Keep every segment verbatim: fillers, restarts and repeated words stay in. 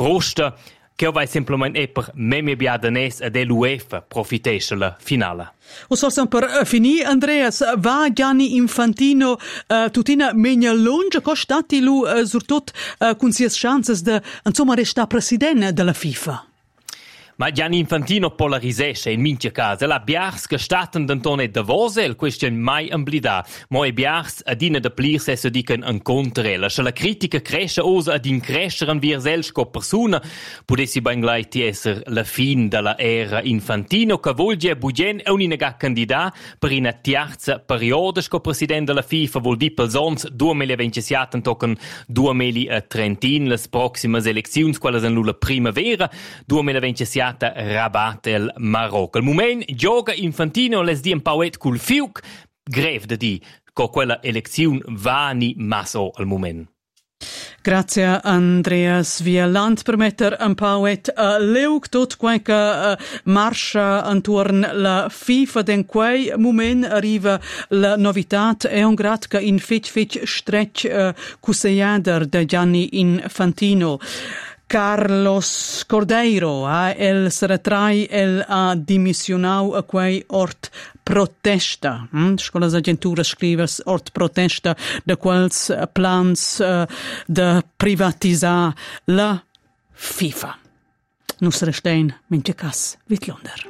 frusta che vai semplicemente e per meme biadanes e dell'U E F A profitesce la finale. O so per finire, Andreas, va Gianni Infantino uh, tutina megna lunge costati lu uh, surtot uh, con sia chances de insomma resta presidente della FIFA. Ma Gianni Infantino polarisesce in minchia casa. La biars che staten d'antone de vose, il question mai amblida. Mo e biars adina de plir se se dican en contrela. Se la critica cresce osa ad increscere vir selsco persona, potessi ben gleiti esser la fin della era Infantino, che volge bugen e un'inega candidat per una terza periodo sco presidente della FIFA, vol di pel sons duemilaventisette tocken duemilatrentin, les proximas elecziuns, quelle sono la primavera, duemilaventisette Rabat el Maroc. Al moment gioca Infantino les di un pauet cul fiuc, grev de di, co quella elezione va ni maso al moment. Grazie Andreas. Via land permetter un pauet uh, leuk tot qualche uh, marscia intorno la FIFA den quei moment arriva la novitat e un grat che in fitch fitch stretch uh, cuseiader de Gianni Infantino. Carlos Cordeiro, eh, el se retrai, el ha dimissionau a quei ort protesta. Hm? Scolas agenturas scrivas ort protesta de quels plans uh, de privatizar la FIFA. Nus restein minche cas vit Londer.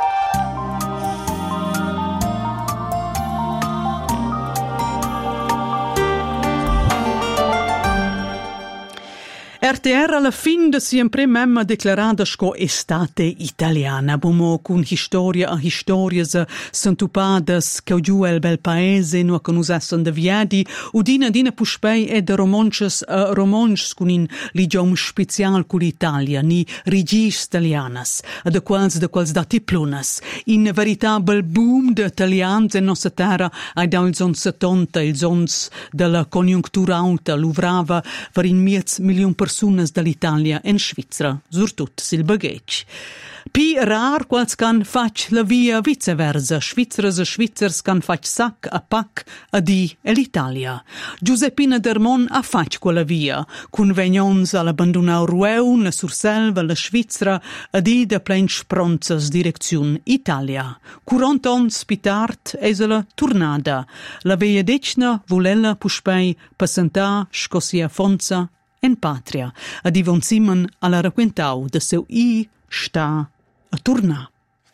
R T R alla fin de sempre memma declarada sco estate italiana, bomo cun historia a historias santupadas che giù el bel paese no che usasson de viadi, udina dina puspei e de romonches uh, romonches cun in ligiom special cul Italia, ni rigis italianas, de quals de quals dati plunas, in veritabel boom de italians en nostra terra ai da il zon settanta, il zons della conjunctura alta, luvrava per in miez milion persone dall'Italia in Svizzera, surtut sil baghetg. Pi rar quals can fac la via viceversa, Svizzers e Svizzers can fac sac a pac a di e l'Italia. Giuseppina Dermon a fac quella via, cun vegnons all'abbandonau Rueun, la Surselva, la Svizzera, a di de plein spronzas direziun Italia. Curant ons pitart esela turnada. La veia decna volella puspei passentà scosia fonza en patria, ad Ivon Simon alla racquentau de seu i sta a tornar.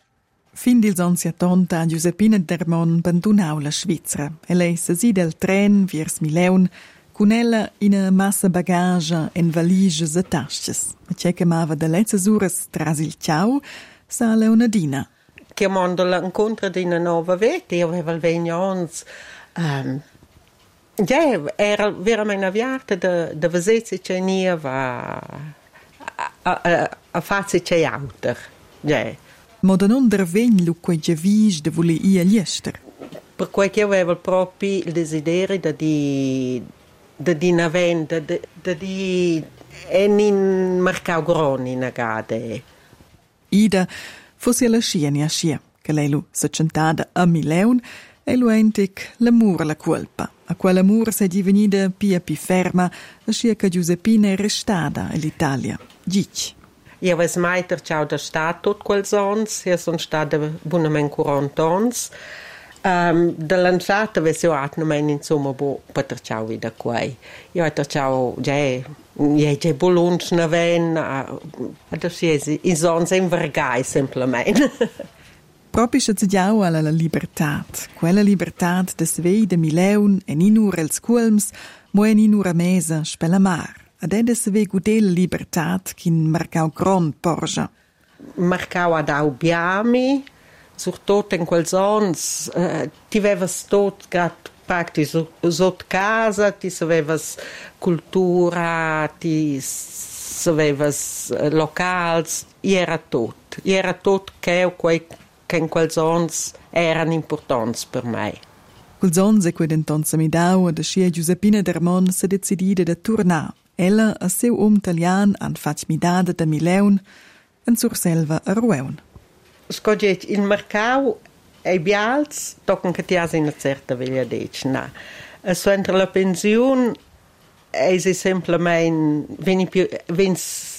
Fin dils ons settanta Giuseppina Dermon abbandonau la Svizzera e lei si del tren viers Mileun cun ella ina massa bagage en valiges e tasches. E c'è che mava de letzes ures tras il ciao sa Leonadina. Chiamando l'incontro di una nuova vita, io avevo il vegnons um, ja, era veramente avviata da, da vedere che non va a, a, a fare che altro. Ja. Ma da non dervegn lu quei giavis de vole ia liester. Per cui io avevo proprio il desiderio di di di navenda, di di en in mercau groni nagade. Ida fosse la scieni a scia, che lei lu s'accentada a Mileun e lu entic l'amor la colpa. A quell'amor si è divenuta pia più ferma, lascia che Giuseppina è restata all'Italia. Gic. Io avevo mai terciato da stato tutti quels anni, io sono stata buonamente quaranta anni. Um, dall'anzata avevo fatto non insomma per terciare via qui. Io ho terciato già, io già bolunci ne venno, adesso i sono invergai semplicemente. Proprio se giau alla la libertà, quella libertà de svei de Mileun e ninur els culms, mo e ninur a mesa spella mar. Ad ed se ve gudel libertà kin marcau gron porja. Marcau ad aubiami, surtot in quels ons, uh, ti vevas tot grat prakti sot casa, ti savevas cultura, ti savevas uh, locals, i era tot. I era tot che quei che in quels ons erano importanti per me. Quels ons e quei d'entonza mi dau da scia Giuseppina Dermon se decidide da tornar. Ella a seu om italian an fac midada da Mileun en Surselva a Rueun. Scoget il mercau e bials toccano che ti has in una certa veglia dec, na. So entre la pensione e si semplicemente veni più vens